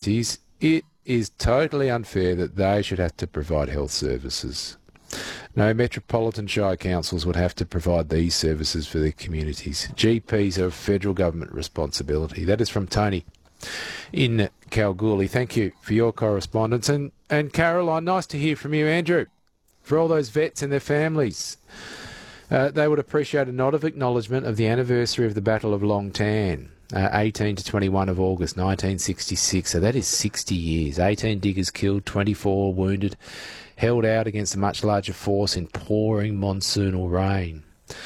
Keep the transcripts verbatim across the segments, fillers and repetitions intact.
communities, it is totally unfair that they should have to provide health services. No metropolitan shire councils would have to provide these services for their communities. G Ps are a federal government responsibility. That is from Tony in Kalgoorlie. Thank you for your correspondence. And, and Caroline, nice to hear from you. Andrew, for all those vets and their families, uh, they would appreciate a nod of acknowledgement of the anniversary of the Battle of Long Tan, uh, eighteen to twenty-one of August nineteen sixty-six. So that is sixty years. eighteen diggers killed, twenty-four wounded, held out against a much larger force in pouring monsoonal rain.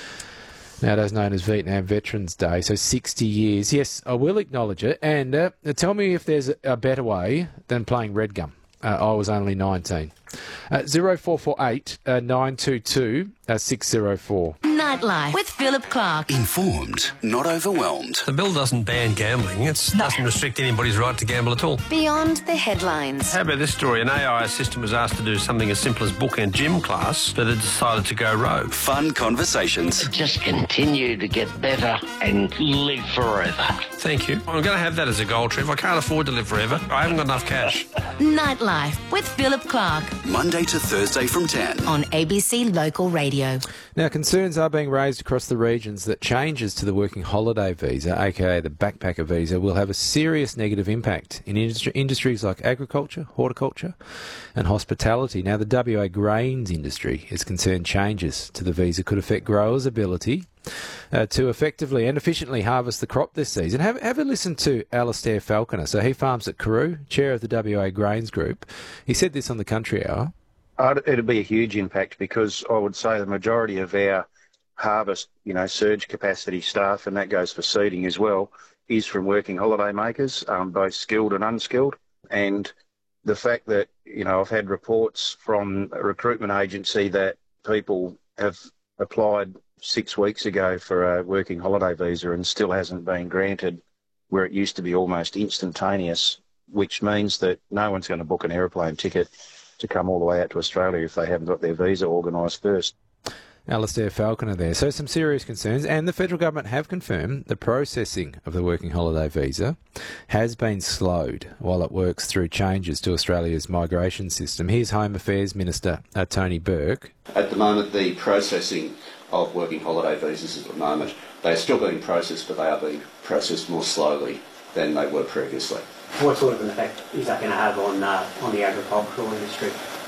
Nowadays known as Vietnam Veterans Day, so sixty years. Yes, I will acknowledge it. And uh, tell me if there's a better way than playing red gum. Uh, I was only nineteen. Uh, zero four four eight nine two two six zero four. Nightlife with Philip Clark. Informed, not overwhelmed. The bill doesn't ban gambling. It doesn't restrict anybody's right to gamble at all. Beyond the headlines. How about this story? An A I assistant was asked to do something as simple as book and gym class, but it decided to go rogue. Fun conversations. Just continue to get better and live forever. Thank you. I'm going to have that as a goal, Trev. I can't afford to live forever. I haven't got enough cash. Nightlife with Philip Clark. Monday to Thursday from ten. On A B C Local Radio. Now, concerns are being raised across the regions that changes to the working holiday visa, aka the backpacker visa, will have a serious negative impact in industri- industries like agriculture, horticulture and hospitality. Now, the W A grains industry is concerned changes to the visa could affect growers' ability uh, to effectively and efficiently harvest the crop this season. Have, have a listen to Alastair Falconer. So he farms at Karoo, chair of the W A Grains Group. He said this on the Country Hour. Uh, it'd be a huge impact because I would say the majority of our harvest, you know, surge capacity staff, and that goes for seeding as well, is from working holiday makers, um, both skilled and unskilled. And the fact that, you know, I've had reports from a recruitment agency that people have applied six weeks ago for a working holiday visa and still hasn't been granted, where it used to be almost instantaneous, which means that no one's going to book an aeroplane ticket to come all the way out to Australia if they haven't got their visa organised first. Alastair Falconer there. So some serious concerns, and the federal government have confirmed the processing of the working holiday visa has been slowed while it works through changes to Australia's migration system. Here's Home Affairs Minister uh, Tony Burke. At the moment, the processing of working holiday visas at the moment, they are still being processed, but they are being processed more slowly than they were previously. What sort of an effect is that going to have on uh, on the agricultural industry?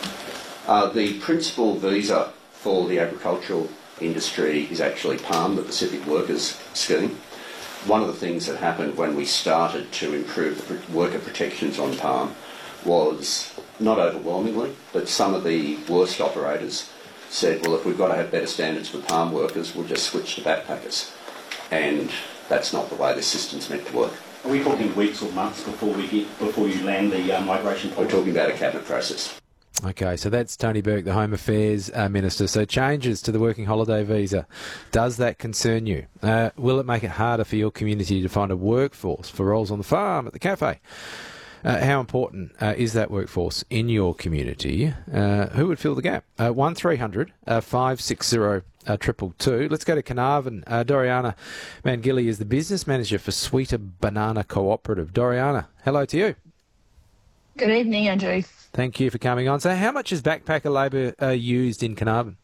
Uh, the principal visa for the agricultural industry is actually PALM, the Pacific Workers Scheme. One of the things that happened when we started to improve the worker protections on PALM was, not overwhelmingly, but some of the worst operators said, well, if we've got to have better standards for PALM workers, we'll just switch to backpackers. And that's not the way this system's meant to work. Are we talking weeks or months before we get before you land the uh, migration policy? We're talking about a cabinet process. Okay, so that's Tony Burke, the Home Affairs uh, Minister. So changes to the working holiday visa. Does that concern you? Uh, will it make it harder for your community to find a workforce for roles on the farm, at the cafe? Uh, how important uh, is that workforce in your community? Uh, who would fill the gap? Uh, one three hundred five six zero two two two. Let's go to Carnarvon. Uh, Doriana Mangilly is the business manager for Sweeter Banana Cooperative. Doriana, hello to you. Good evening, Andrew. Thank you for coming on. So how much is backpacker labour uh, used in Carnarvon?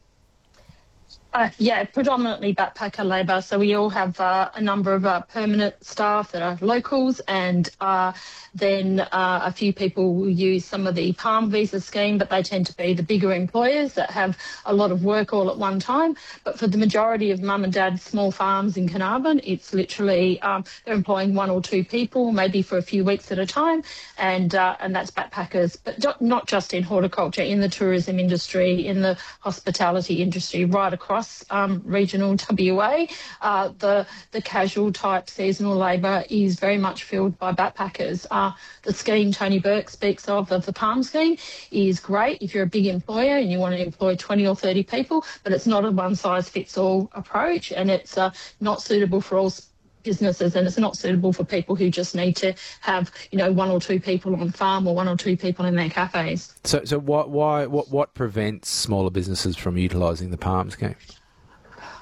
Uh, yeah, predominantly backpacker labour. So we all have uh, a number of uh, permanent staff that are locals, and uh, then uh, a few people will use some of the PALM visa scheme, but they tend to be the bigger employers that have a lot of work all at one time. But for the majority of mum and dad small farms in Carnarvon, it's literally um, they're employing one or two people, maybe for a few weeks at a time, and uh, and that's backpackers. But not just in horticulture, in the tourism industry, in the hospitality industry, right across Um, regional W A, uh, the the casual type seasonal labour is very much filled by backpackers. Uh, the scheme Tony Burke speaks of, of the PALM scheme, is great if you're a big employer and you want to employ twenty or thirty people, but it's not a one-size-fits-all approach, and it's uh, not suitable for all businesses, and it's not suitable for people who just need to have, you know, one or two people on farm or one or two people in their cafes. So, so what, why, what, what prevents smaller businesses from utilising the PALM scheme?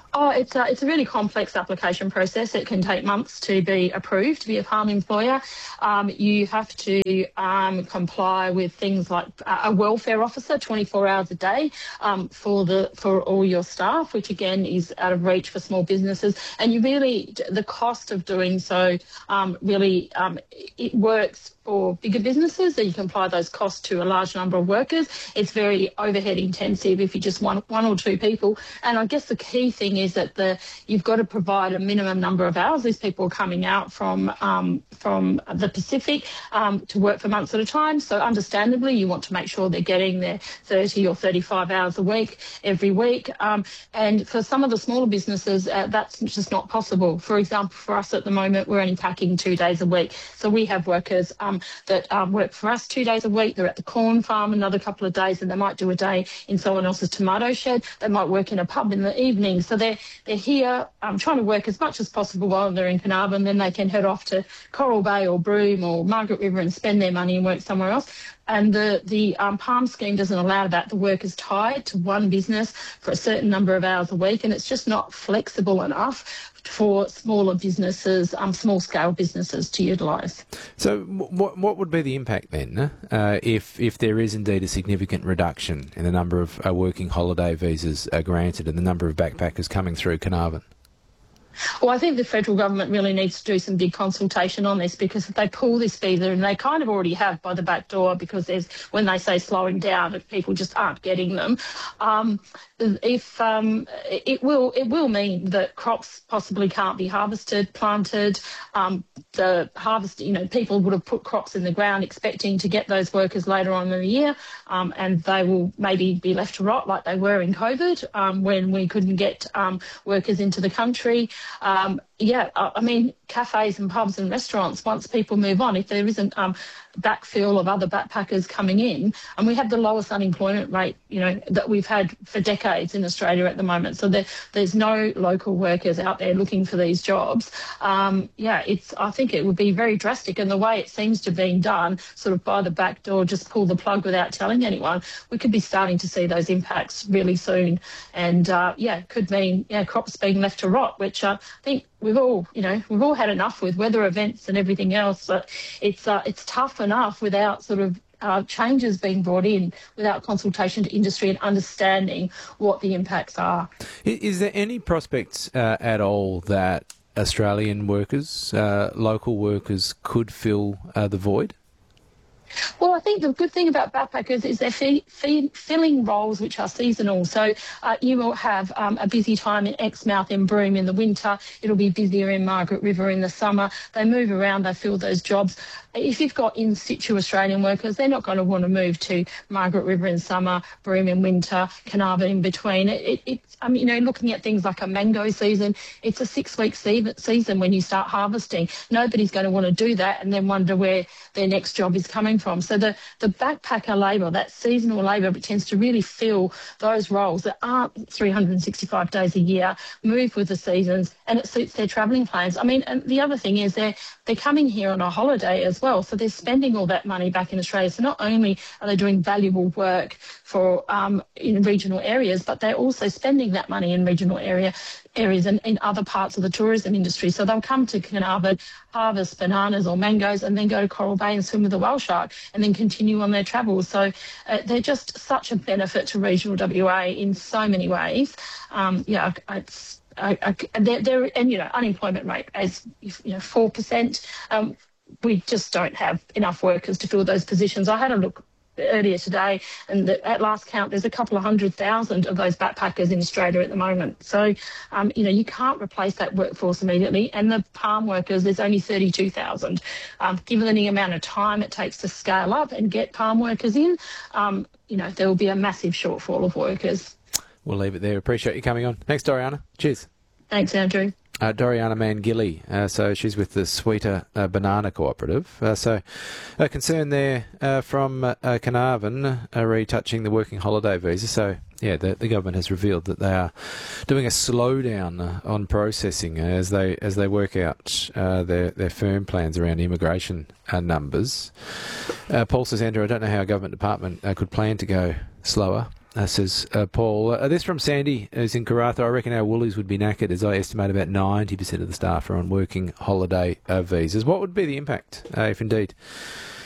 Oh, it's a, it's a really complex application process. It can take months to be approved to be a palm employer. Um, you have to um, comply with things like a welfare officer twenty-four hours a day um, for the for all your staff, which again is out of reach for small businesses. And you really, the cost of doing so um, really, um, it works for bigger businesses, that you can apply those costs to a large number of workers. It's very overhead intensive if you just one one or two people. And I guess the key thing is that the you've got to provide a minimum number of hours. These people are coming out from um, from the Pacific um, to work for months at a time. So understandably, you want to make sure they're getting their thirty or thirty-five hours a week every week. Um, and for some of the smaller businesses, uh, that's just not possible. For example, for us at the moment, we're only packing two days a week. So we have workers um, that um, work for us two days a week. They're at the corn farm another couple of days, and they might do a day in someone else's tomato shed. They might work in a pub in the evening. So they're, they're here um, trying to work as much as possible while they're in Carnarvon. Then they can head off to Coral Bay or Broome or Margaret River and spend their money and work somewhere else. And the, the um, PALM scheme doesn't allow that. The work is tied to one business for a certain number of hours a week, and it's just not flexible enough for smaller businesses, um, small-scale businesses to utilise. So what what would be the impact then uh, if, if there is indeed a significant reduction in the number of uh, working holiday visas uh, granted and the number of backpackers coming through Carnarvon? Well, I think the federal government really needs to do some big consultation on this, because if they pull this visa, and they kind of already have by the back door, because there's when they say slowing down, if people just aren't getting them, um, if um, it will it will mean that crops possibly can't be harvested, planted. Um, the harvest, you know, people would have put crops in the ground expecting to get those workers later on in the year, um, and they will maybe be left to rot like they were in COVID um, when we couldn't get um, workers into the country. Um, yeah, I mean, cafes and pubs and restaurants, once people move on, if there isn't um, backfill of other backpackers coming in, and we have the lowest unemployment rate, you know, that we've had for decades in Australia at the moment. So there, there's no local workers out there looking for these jobs. Um, yeah, it's. I think it would be very drastic, and the way it seems to have been done, sort of by the back door, just pull the plug without telling anyone, we could be starting to see those impacts really soon. And uh, yeah, it could mean yeah crops being left to rot, which uh, I think we've all, you know, we've all had enough with weather events and everything else. But it's uh, it's tough enough without sort of uh, changes being brought in, without consultation to industry and understanding what the impacts are. Is there any prospects uh, at all that Australian workers, uh, local workers, could fill uh, the void? Well, I think the good thing about backpackers is they're fi- fi- filling roles which are seasonal. So uh, you will have um, a busy time in Exmouth and Broome in the winter. It'll be busier in Margaret River in the summer. They move around, they fill those jobs. If you've got in situ Australian workers, they're not going to want to move to Margaret River in summer, Broome in winter, Carnarvon in between. It, it, it, I mean, you know, looking at things like a mango season, it's a six-week se- season when you start harvesting. Nobody's going to want to do that and then wonder where their next job is coming from. So the, the backpacker labour, that seasonal labour, tends to really fill those roles that aren't three hundred sixty-five days a year, move with the seasons, and it suits their travelling plans. I mean, and the other thing is they're, they're coming here on a holiday as well, so they're spending all that money back in Australia. So not only are they doing valuable work for um, in regional areas, but they're also spending that money in regional area areas and in other parts of the tourism industry. So they'll come to Carnarvon, harvest bananas or mangoes, and then go to Coral Bay and swim with a whale shark, and then continue on their travels. So uh, they're just such a benefit to regional W A in so many ways. Um, yeah, it's I, I, they're, they're, and you know, unemployment rate as you know four percent. Um, we just don't have enough workers to fill those positions. I had a look earlier today, and the, at last count, there's a couple of hundred thousand of those backpackers in Australia at the moment. So, um, you know, you can't replace that workforce immediately. And the palm workers, there's only thirty-two thousand. Um, given the amount of time it takes to scale up and get palm workers in, um, you know, there will be a massive shortfall of workers. We'll leave it there. Appreciate you coming on. Thanks, Doriana. Cheers. Thanks, Andrew. Uh, Doriana Mangilly, uh, so she's with the Sweeter uh, Banana Cooperative. Uh, so a concern there uh, from uh, uh, Carnarvon uh, retouching the working holiday visa. So, yeah, the, the government has revealed that they are doing a slowdown uh, on processing uh, as they as they work out uh, their, their firm plans around immigration uh, numbers. Uh, Paul says, Andrew, I don't know how a government department uh, could plan to go slower. uh, says uh, Paul. Uh, this from Sandy, who's in Karratha. I reckon our Woolies would be knackered, as I estimate about ninety percent of the staff are on working holiday uh, visas. What would be the impact, uh, if indeed